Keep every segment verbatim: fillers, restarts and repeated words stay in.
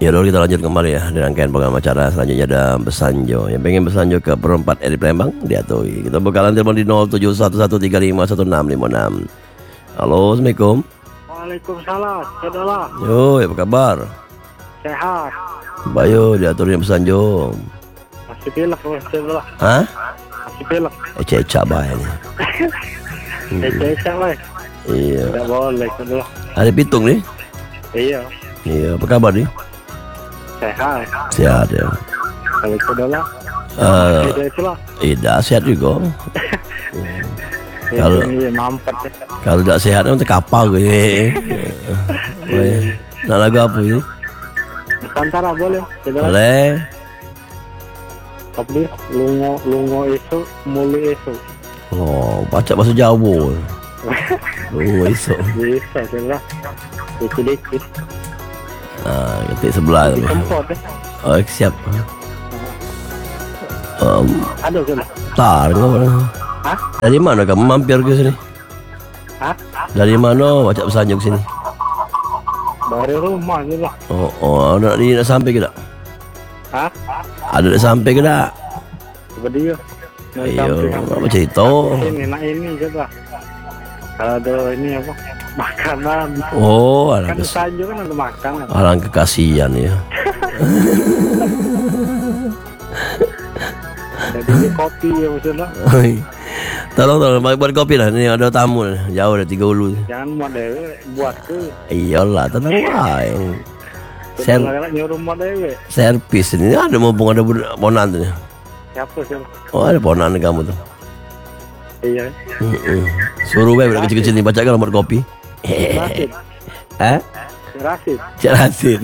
Ya dulu kita lanjut kembali ya di rangkaian program acara selanjutnya ada Besanjo. Yang pengen Besanjo ke perempat Edi Palembang diatui. Kita bakalan telepon di nol tujuh satu satu tiga lima satu enam lima enam. Halo, Assalamualaikum. Waalaikumsalam, saudara. Yo, apa kabar? Sehat. Bayo diaturnya Besanjo. Masih pilek, saudara. Hah? Masih pilek. Eh, ceca bayarnya. Ece-ece, weh. Iya. Tidak boleh, saudara. Ada pitung nih? Iya. Iya, apa kabar nih? Sehat. Sehat ya. Kalau saudara. Eh, Ece-ece lah. tidak sehat juga. Kalau- Ini mampet. ya. Kalau tidak sehat nanti kapal gue. Nah lagu apa ini? Nusantara boleh, saudara. Boleh. Tapi lungo lungo isu, mulu isu. Oh, baca bahasa Jawa. Oh, iso. Bisa, saudara. Dikit-dikit. Nah, ketik sebelah tu. Kempot, ya. Oh, siap. Um, Ada, saudara. tar, kau. Hah? Dari mana kamu mampir ke sini? Hah? Dari mana baca Besanjo ke sini? Dari rumah, saudara. Oh, oh, nak di nak sampai ke tak? Hah? Ada nak sampai ke tak? Coba dia. Nah, Ayo, sampai- apa cerita? Ini, nak ini, saudara. Kalau ada ini apa? Makanan. Oh, Kan alang, kes Sanjo kan ada makanan. alang kekasihan ya. Jadi ini kopi ya maksudnya. Tolong, tolong, buat kopi lah. Ini ada tamu nih. Jauh dari Tiga Ulu. Jangan mau dewe buat ke. Iyalah, tenang lah. Ser Sebenarnya nyuruh mau dewe. servis ini ada mumpung ada bud- ponan tuh. Siapa sih? Oh, ada ponan kamu tuh. Iya. Mm-mm. Suruh bae budak kecil-kecil ni baca kan nomor kopi. Rasid. Eh? Rasid. Jelasin.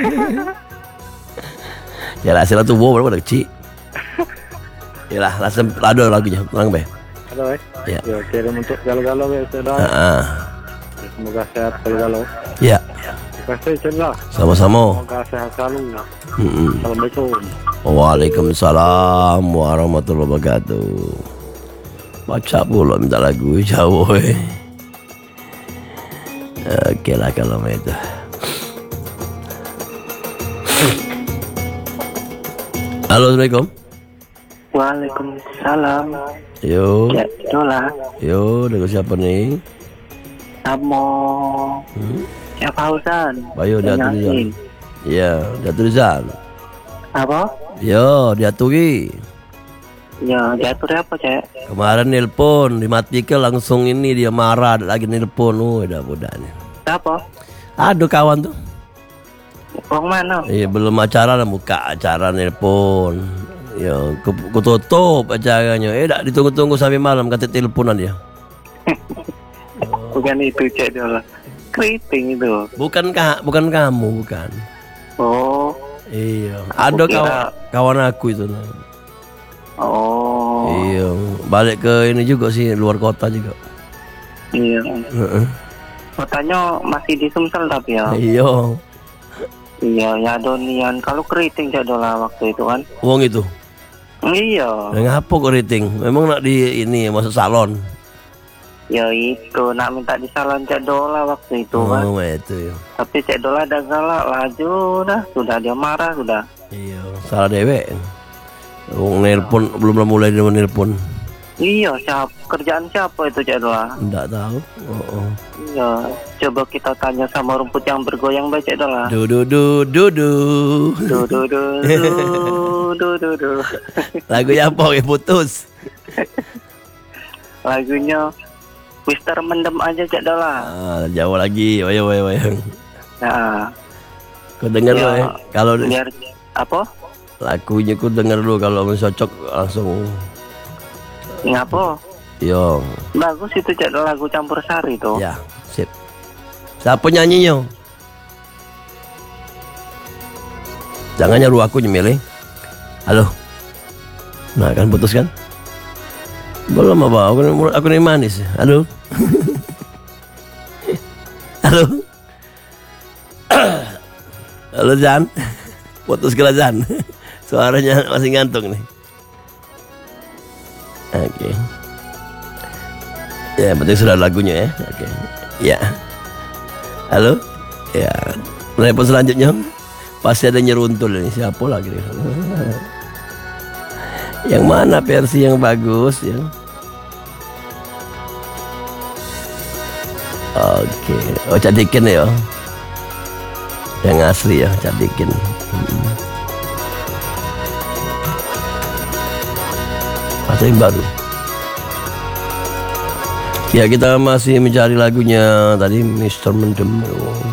Jelasin lah tuh wow berapa kecil. Yalah, langsung lado lagunya, tenang be. Halo eh. Ya. Ya kirim untuk galau-galau ya saudara. Heeh. Semoga sehat galau. Ya, Terima kasih saudara. sama-sama. Semoga sehat selalu. Mm-mm. Assalamualaikum. Waalaikumsalam warahmatullahi wabarakatuh. Baca pula minta lagu Jawa eh. Okey lah kalau itu. Halo, Assalamualaikum. Waalaikumsalam. Yo, Ya, itulah. yo, dengan siapa nih? Samo. Hmm? Ya Fauzan. Bayo dia Nyanyi. tulisan. Iya, dia tulisan. Apa? Yo, dia turi. Ya, diatur apa, Cek? Kemarin nelpon, dimatikan langsung ini dia marah ada lagi nelpon. Oh, udah budaknya. Apa? Aduh kawan tuh. Orang mana? Iya, belum acara lah buka acara nelpon. Ya, ku, ku tutup acaranya. Eh, tak ditunggu-tunggu sampai malam kata teleponan dia. Bukan itu, Cek, dia lah. Keriting itu. Bukan kak, bukan kamu, bukan. Oh. Iya, Aku ada kira- kawan, kawan aku itu. Oh. Iya, balik ke ini juga sih, luar kota juga. Iya. Heeh. Kotanya masih di Sumsel tapi ya. Iya, Iya, ya donian. Kalau keriting Cek dola waktu itu kan. uang itu. Iya. Nah, ngapa kok rating? Memang nak di ini masuk salon. Ya itu nak minta di salon Cek dola waktu itu kan. Oh, itu ya. Tapi Cek dola ada galak laju dah. Sudah dia marah sudah. Iya, salah dewek. Wong nelpon belum mulai dia nelpon. Iya, siapa kerjaan siapa itu Cek dola? Enggak tahu. Oh, oh. Iya. Coba kita tanya sama rumput yang bergoyang baik Cek dola. Du du du du du. Du du du du du du du. Lagu apa ya putus? Lagunya Mister Mendem aja Cek dola. Ah, jauh lagi. Wayo wayo wayo. Nah, Kau dengar Ya, loh ya. Kalau biar apa? lagunya kau dengar dulu kalau cocok langsung. Ngapa? Yo, Bagus itu Cek dola lagu campur sari tuh. ya, sip. Siapa nyanyinya? Jangan nyaruh aku nyemilih. Halo. Nah kan putus kan? Belum apa? Aku aku ini manis. Halo. Halo. Halo Jan. Putus ke Jan. Suaranya masih ngantuk nih. Oke. Ya, penting sudah lagunya ya. Oke. Ya. Halo. Ya. Telepon selanjutnya. Pasti ada nyeruntul ini. Siapa lagi nih? Yang mana versi yang bagus ya? Oke. Oh, Cadikin ya. Yang asli ya, Cadikin. Hmm. Atau yang baru? Ya, kita masih mencari lagunya tadi Mister Mendem.